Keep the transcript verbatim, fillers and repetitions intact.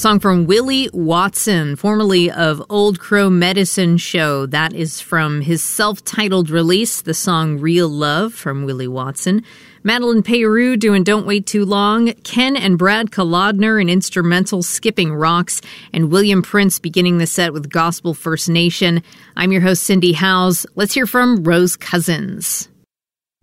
Song from Willie Watson, formerly of Old Crow Medicine Show. That is from his self-titled release, the song Real Love from Willie Watson. Madeline Peyroux doing Don't Wait Too Long. Ken and Brad Kolodner, an instrumental Skipping Rocks. And William Prince beginning the set with Gospel First Nation. I'm your host, Cindy Howes. Let's hear from Rose Cousins.